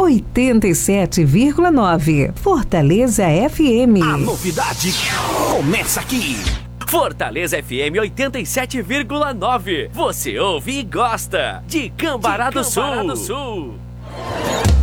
87,9. Fortaleza FM. A novidade começa aqui. Fortaleza FM 87,9. Você ouve e gosta de Cambará do Sul.